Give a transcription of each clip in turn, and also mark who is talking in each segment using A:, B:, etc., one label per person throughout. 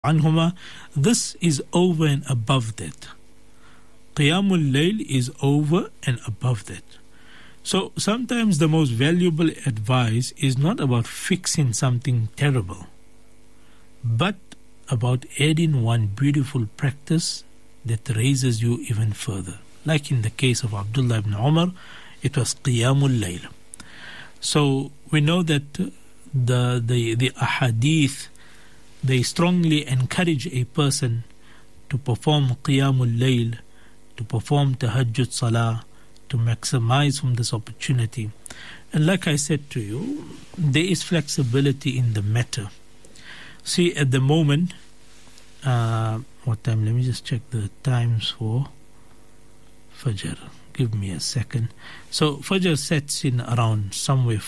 A: anhuma, this is over and above that. Qiyamul Layl is over and above that. So sometimes the most valuable advice is not about fixing something terrible, but about adding one beautiful practice that raises you even further. Like in the case of Abdullah ibn Umar, it was Qiyamul Layl. So we know that the ahadith, they strongly encourage a person to perform Qiyamul Layl, to perform Tahajjud Salah, to maximize from this opportunity. And like I said to you, there is flexibility in the matter. See, at the moment, what time? Let me just check the times for Fajr. Give me a second. So Fajr sets in around somewhere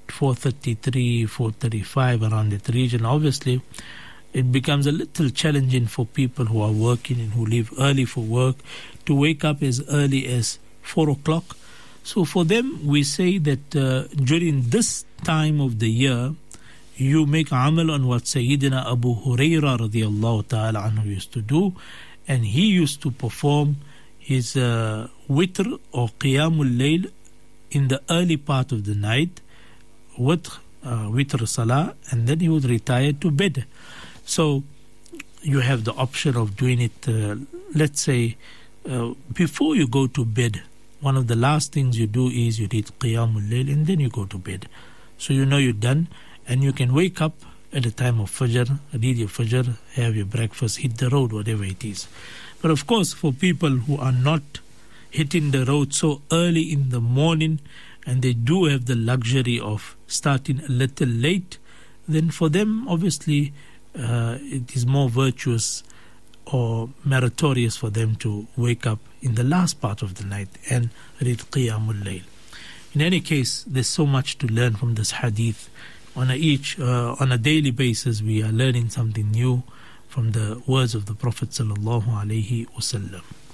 A: 4:33, 4:35, around that region. Obviously, it becomes a little challenging for people who are working and who leave early for work to wake up as early as 4 o'clock. So for them, we say that during this time of the year, you make amal on what Sayyidina Abu Hurairah radiallahu ta'ala anhu used to do, and he used to perform his witr or qiyamul layl in the early part of the night with witr salah, and then he would retire to bed. So you have the option of doing it, let's say, before you go to bed. One of the last things you do is you read qiyamul layl and then you go to bed. So you know you're done, and you can wake up at the time of Fajr, read your Fajr, have your breakfast, hit the road, whatever it is. But of course, for people who are not hitting the road so early in the morning, and they do have the luxury of starting a little late, then for them, obviously, it is more virtuous or meritorious for them to wake up in the last part of the night and read Qiyamul Layl. In any case, there's so much to learn from this hadith. On a daily basis, we are learning something new from the words of the Prophet sallallahu alaihi wasallam.